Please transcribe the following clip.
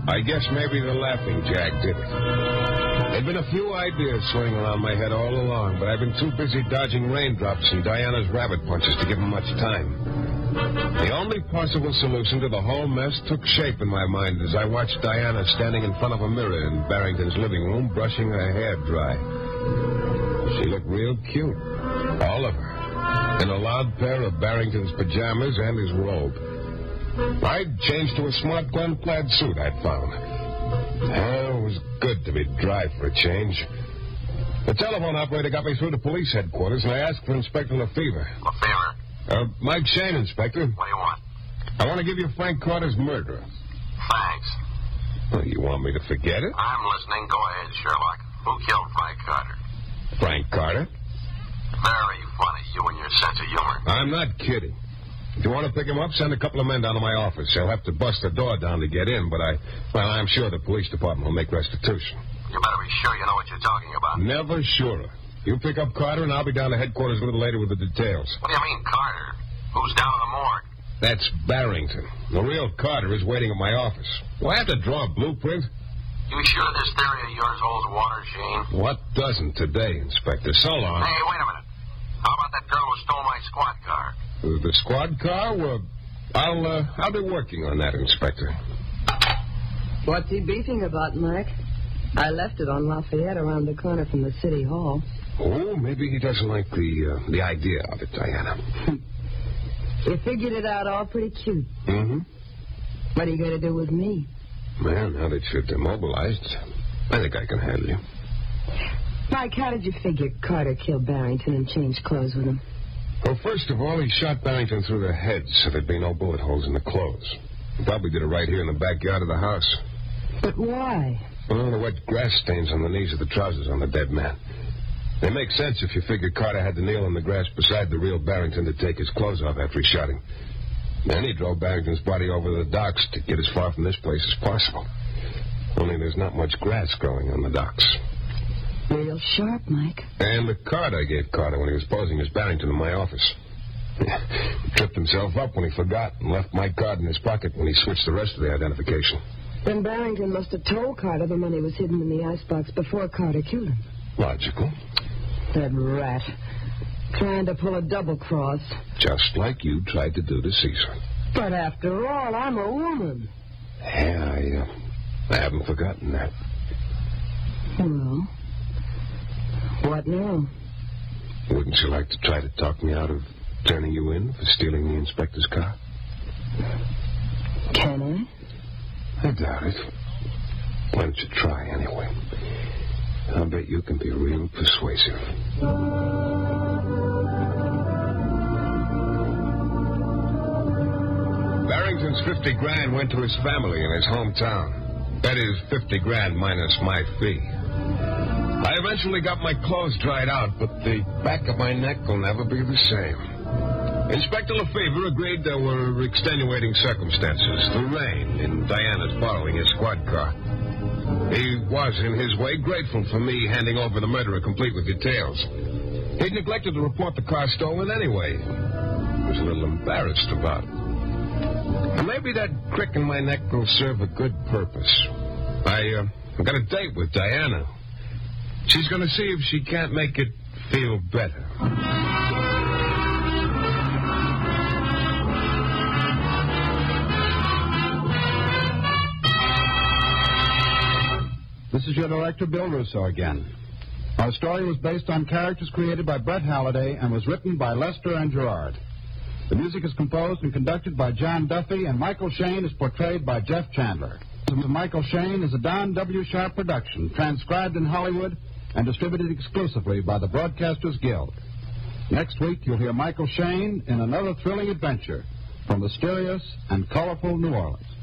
I guess maybe the Laughing Jack did it. There'd been a few ideas swirling around my head all along, but I've been too busy dodging raindrops and Diana's rabbit punches to give them much time. The only possible solution to the whole mess took shape in my mind as I watched Diana standing in front of a mirror in Barrington's living room, brushing her hair dry. She looked real cute, all of her, in a loud pair of Barrington's pajamas and his robe. I'd changed to a smart Glen plaid suit I'd found. It was good to be dry for a change. The telephone operator got me through to police headquarters, and I asked for Inspector Lefevre. Lefevre? Mike Shane, Inspector. What do you want? I want to give you Frank Carter's murderer. Thanks. Well, you want me to forget it? I'm listening. Go ahead, Sherlock. Who killed Frank Carter? Frank Carter? Very funny, you and your sense of humor. I'm not kidding. If you want to pick him up, send a couple of men down to my office. They'll have to bust the door down to get in, but I'm sure the police department will make restitution. You better be sure you know what you're talking about. Never sure. You pick up Carter, and I'll be down to headquarters a little later with the details. What do you mean, Carter? Who's down in the morgue? That's Barrington. The real Carter is waiting at my office. Do I have to draw a blueprint? You sure this theory of yours holds water, Shane? What doesn't today, Inspector? So long. Hey, wait a minute. How about that girl who stole my squad car? The squad car? Well, I'll be working on that, Inspector. What's he beefing about, Mike? I left it on Lafayette around the corner from the city hall. Oh, maybe he doesn't like the idea of it, Diana. You figured it out all pretty cute. Mm-hmm. What are you going to do with me? Well, now that you're demobilized, I think I can handle you. Mike, how did you figure Carter killed Barrington and changed clothes with him? Well, first of all, he shot Barrington through the head so there'd be no bullet holes in the clothes. He probably did it right here in the backyard of the house. But why? Well, the wet grass stains on the knees of the trousers on the dead man. They make sense if you figure Carter had to kneel in the grass beside the real Barrington to take his clothes off after he shot him. Then he drove Barrington's body over to the docks to get as far from this place as possible. Only there's not much grass growing on the docks. Real sharp, Mike. And the card I gave Carter when he was posing as Barrington in my office. Tripped himself up when he forgot and left my card in his pocket when he switched the rest of the identification. Then Barrington must have told Carter the money was hidden in the icebox before Carter killed him. Logical. That rat. Trying to pull a double cross. Just like you tried to do to Caesar. But after all, I'm a woman. Yeah, I haven't forgotten that. Well, what now? Wouldn't you like to try to talk me out of turning you in for stealing the inspector's car? Can I? I doubt it. Why don't you try anyway? I'll bet you can be real persuasive. Barrington's 50 grand went to his family in his hometown. That is 50 grand minus my fee. I eventually got my clothes dried out, but the back of my neck will never be the same. Inspector Lefevre agreed there were extenuating circumstances. The rain and Diana's borrowing his squad car. He was, in his way, grateful for me handing over the murderer complete with details. He'd neglected to report the car stolen anyway. He was a little embarrassed about it. And maybe that crick in my neck will serve a good purpose. I've got a date with Diana. She's going to see if she can't make it feel better. This is your director, Bill Russo, again. Our story was based on characters created by Brett Halliday and was written by Lester and Gerard. The music is composed and conducted by John Duffy, and Michael Shane is portrayed by Jeff Chandler. Michael Shane is a Don W. Sharp production, transcribed in Hollywood and distributed exclusively by the Broadcasters Guild. Next week, you'll hear Michael Shane in another thrilling adventure from mysterious and colorful New Orleans.